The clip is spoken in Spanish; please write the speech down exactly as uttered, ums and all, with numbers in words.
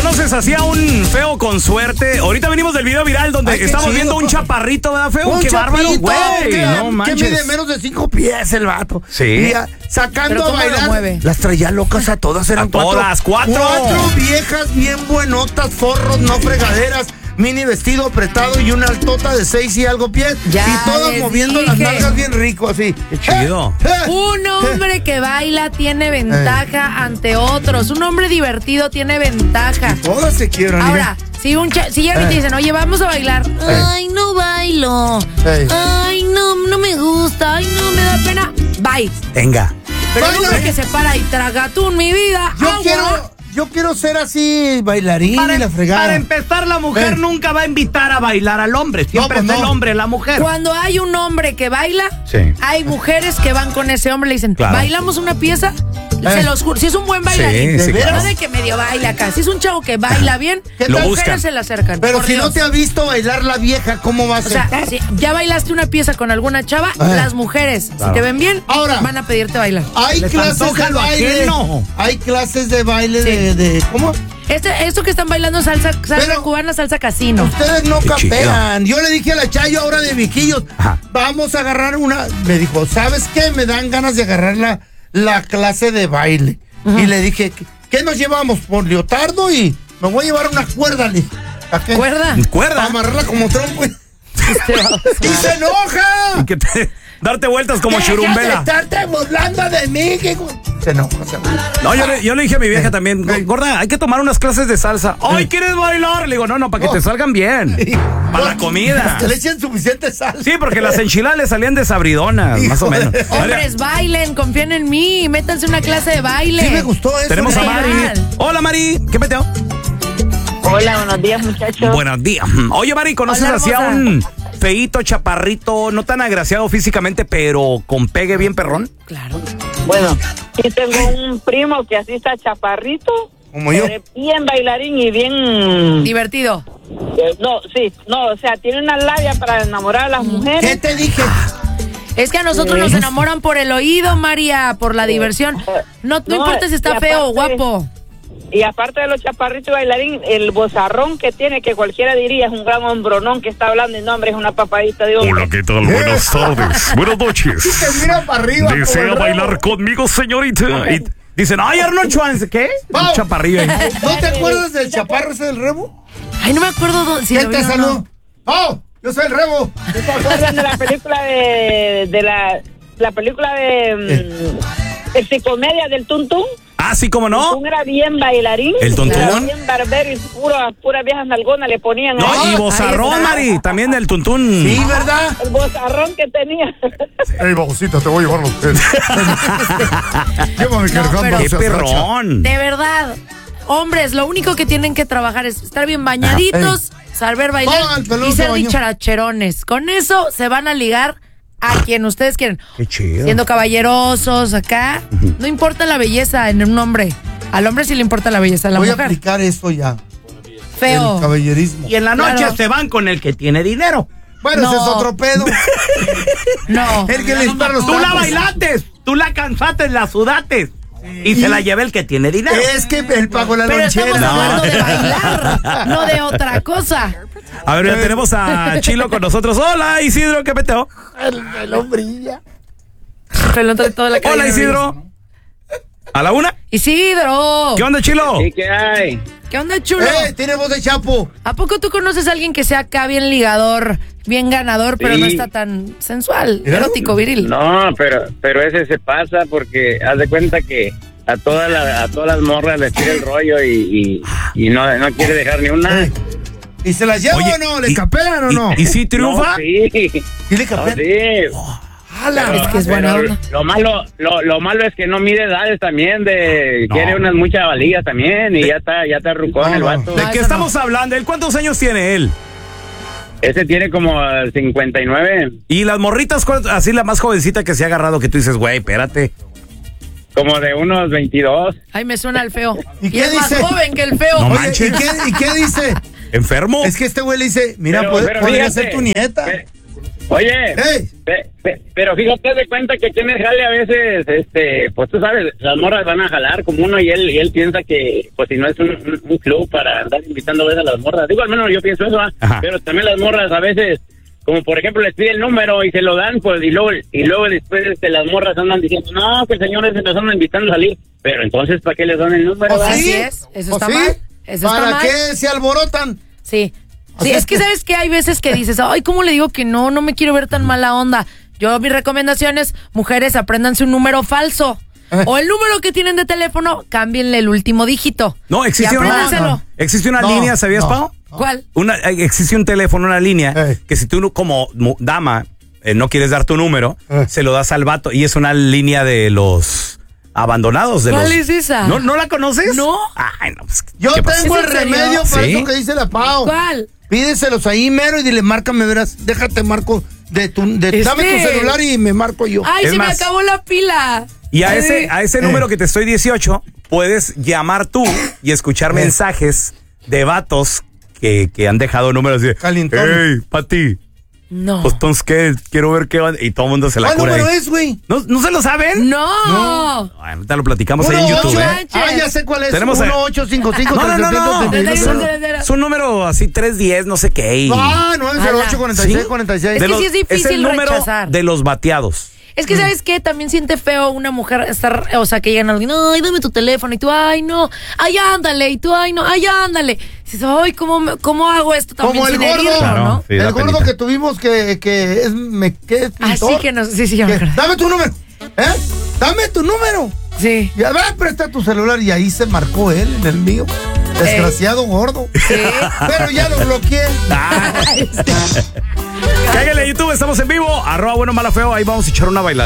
conoces así a un feo con suerte? Ahorita venimos del video viral donde Ay, estamos chido, viendo un chaparrito, ¿verdad, feo? Un ¡Qué bárbaro, güey! No manches. Que mide menos de cinco pies el vato. Sí. Y a, sacando a bailar. Las traía locas a todas, eran a cuatro. Todas, cuatro. Cuatro viejas bien buenotas, forros, no fregaderas. Mini vestido apretado y una altota de seis y algo pies. Ya y todas moviendo dije. las nalgas bien rico, así. Qué chido. Eh, eh, un hombre eh. que baila tiene ventaja eh. ante otros. Un hombre divertido tiene ventaja. Y todas se quiebran. Ahora, si, un cha- si ya eh. te dicen, oye, vamos a bailar. Eh. Ay, no bailo. Eh. Ay, no, no me gusta. Ay, no, me da pena. Bye. Venga. Pero el hombre que se para y traga tú en mi vida. Yo agua. quiero... Yo quiero ser así, bailarín para, y la fregada. Para empezar, la mujer eh. nunca va a invitar a bailar al hombre. Siempre no, pues es no. el hombre, la mujer. Cuando hay un hombre que baila, sí. hay mujeres que van con ese hombre y le dicen, claro. ¿bailamos una pieza? Eh. Se los juro. Si es un buen bailarín, sí, sí, claro. no de que medio baila acá. Si es un chavo que baila bien, las lo mujeres buscan. se le acercan. Pero si Dios. no te ha visto bailar la vieja, ¿cómo va a ser? O sea, si ya bailaste una pieza con alguna chava, eh. las mujeres, claro. si te ven bien, ahora van a pedirte bailar. Hay Les clases de baile. No. Hay clases de baile sí. de, de. ¿Cómo? Este, esto que están bailando salsa, salsa Pero cubana, salsa casino. Ustedes no Qué capean. Chido. Yo le dije a la Chayo ahora de viejillos, Ajá. vamos a agarrar una. Me dijo, ¿sabes qué? Me dan ganas de agarrar la, la clase de baile. Uh-huh. Y le dije, ¿qué nos llevamos? Por leotardo y me voy a llevar una cuerda. Le, ¿Cuerda? ¿Cuerda? Para amarrarla como trompo. ¡Y se enoja! ¿Y que te, darte vueltas como churumbela? Estarte burlando de mí. Que... Se enoja, se enoja. No, yo le, yo le dije a mi vieja también, hey. gorda, hay que tomar unas clases de salsa. ¡Ay, hey. ¿quieres bailar? Le digo, no, no, para que oh. te salgan bien. Sí. Para no, la comida. Que le echen suficiente salsa. Sí, porque las enchiladas le salían desabridonas, Hijo más o menos. Hombres, bailen, confíen en mí, métanse una clase de baile. Sí, me gustó eso. Tenemos a Mari. Hola, Mari. ¿Qué peteo? Hola, buenos días, muchachos. Buenos días. Oye, Mari, ¿conoces así a un feíto, chaparrito, no tan agraciado físicamente, pero con pegue bien perrón? Claro. Bueno, sí tengo un primo que así está chaparrito. Como yo. Bien bailarín y bien... Divertido. Eh, no, sí, no, o sea, tiene una labia para enamorar a las mujeres. ¿Qué te dije? Es que a nosotros sí. nos enamoran por el oído, María, por la diversión. No, no, no importa si está feo o guapo. Y aparte de los chaparritos bailarín, el bozarrón que tiene, que cualquiera diría es un gran hombronón que está hablando y no, hombre, es una papadita de hombre. Hola, ¿qué tal? Buenas tardes. Buenas noches. Y te mira para arriba. ¿Desea bailar conmigo, señorita? Y dicen, ay, Arnold Schwarzenegger, ¿qué? Wow. Un chaparrillo ahí. ¿No te acuerdas del chaparro ese del Rebo? Ay, no me acuerdo dónde. Si ¿Quién te saludó? ¡Oh! Yo soy el Rebo. ¿Te acuerdas de la película de, de la, la película de eh. de psicomedia del Tuntún? Ah, sí, ¿cómo no? El Tuntún era bien bailarín. ¿El Tuntún? Era bien barbero y pura, pura viejas nalgonas le ponían. No, ahí. Y bozarrón, Mari, también del Tuntún. Sí, ¿verdad? El bozarrón que tenía. Ey, babosita, te voy a llevar los pies. Llévame cargando. ¡Qué perrón! De verdad, hombres, lo único que tienen que trabajar es estar bien bañaditos, Ey. saber bailar oh, y ser dicharacherones. Con eso se van a ligar a quien ustedes quieren. Qué chido. Siendo caballerosos acá. Uh-huh. No importa la belleza en un hombre. Al hombre sí le importa la belleza a la Voy mujer. Voy a aplicar eso ya. Feo. El caballerismo. Y en la noche claro. se van con el que tiene dinero. Bueno, no. ese es otro pedo. No. El que le dispara los Tú tacos. la bailates, tú la cansates, la sudates. Y, y se la lleva el que tiene dinero. Es que él pagó la Pero lonchera. estamos hablando de bailar, no de otra cosa. A ver, ya tenemos a Chilo con nosotros. Hola, Isidro, ¿qué peteo? El pelón brilla. Pelón de toda la calle. Hola, Isidro. ¿A la una? Isidro. ¿Qué onda, Chilo? ¿Y qué hay? ¿Qué onda, chulo? Eh, tiene voz de Chapo. ¿A poco tú conoces a alguien que sea acá bien ligador, bien ganador, pero sí. no está tan sensual, ¿Era? erótico, viril? No, pero pero ese se pasa porque haz de cuenta que a todas la, a todas las morras les tira el rollo y, y, y no, no quiere dejar ni una. Eh. ¿Y se las lleva Oye, o no? ¿Le y, capean o no? ¿Y, y si triunfa? No, sí. ¿Y le capean? No, sí. Oh. Pero, es que es buena onda. Lo malo, lo, lo malo es que no mide edades también, de no. quiere unas muchas valillas también y de, ya está, ya está rucón no, el vato. ¿De qué estamos no. hablando? ¿Él cuántos años tiene él? Ese tiene como cincuenta y nueve. ¿Y las morritas, así la más jovencita que se ha agarrado que tú dices, güey, espérate? Como de unos veintidós. Ay, me suena el feo. ¿Y, y qué es dice? más joven que el feo. No Oye, manches. ¿y qué, ¿Y qué dice? ¿Enfermo? Es que este güey le dice, mira, pero, puede, pero podría fíjate, ser tu nieta. Pero, Oye, Hey. pe- pe- pero fíjate de cuenta que aquí en el jale a veces, este, pues tú sabes, las morras van a jalar como uno y él y él piensa que, pues si no es un, un, un club para andar invitando a veces a las morras. Digo, al menos yo pienso eso, ¿ah? Pero también las morras a veces, como por ejemplo les pide el número y se lo dan, pues y luego y luego después este, las morras andan diciendo, no, que el señor se nos andan invitando a salir. Pero entonces, ¿para qué les dan el número? ¿O ah? sí? Así es, eso ¿O está sí? mal. Eso está ¿Para mal. qué se alborotan? Sí. O Sí, sea es que que- sabes que hay veces que dices, ay, ¿cómo le digo que no? No me quiero ver tan mala onda. Yo, mi recomendación es, mujeres, apréndanse un número falso. Eh. O el número que tienen de teléfono, cámbienle el último dígito. No, existe Y una, apréndanselo. existe una No, línea, ¿sabías, no. Pau? ¿Cuál? Una, eh, existe un teléfono, una línea, Eh. que si tú como mu- dama eh, no quieres dar tu número, Eh. se lo das al vato y es una línea de los abandonados. De ¿Cuál los- es esa? ¿No, ¿No la conoces? No. Ay, no, pues, Yo ¿qué pasa? tengo ¿Es el en serio? remedio para ¿Sí? eso que dice la Pau. ¿Cuál? Pídeselos ahí mero y dile, márcame, verás, déjate marco de tu, de, Este- dame tu celular y me marco yo. Ay, Es se más- me acabó la pila. Y a Ay, ese, a ese Eh. número que te estoy dieciocho, puedes llamar tú y escuchar Eh. mensajes de vatos que, que han dejado números de Calientones. hey, Pati, No. pues entonces qué, quiero ver qué va. Y todo el mundo se la ¿Cuál cura número ahí. es, güey? ¿No, ¿No se lo saben? No. Ay, ahorita lo platicamos ahí en Uno, YouTube, ocho. ¿eh? Ah, ya sé cuál es. Tenemos a- uno ocho cinco cinco No, no, no, no. tres Es Es un, un- es un número así tres diez, no sé qué. y- Ah, nueve cero ocho cuarenta y seis cuarenta y seis. Es de que los- sí es difícil el número rechazar. de los bateados. Es que, ¿sabes qué? También siente feo una mujer estar, o sea, que llegan a alguien, ay, dame tu teléfono, y tú, ay, no, ay, ándale, y tú, ay, no, ay, ándale. Y dices, ay, ¿cómo, me- cómo hago esto también Como el sin gordo. herirlo, Claro. no? Sí, da el gordo penita. que tuvimos que, que es, me, que es Así pintor. que no, sí, sí, ya me Que, acordé. dame tu número. ¿Eh? Dame tu número. Sí. Y a ver, presta tu celular. Y ahí se marcó él en el mío. Desgraciado gordo. Sí. Pero ya lo bloqueé. Cállale, YouTube, estamos en vivo. Arroba bueno, mala, feo. Ahí vamos a echar una bailadita.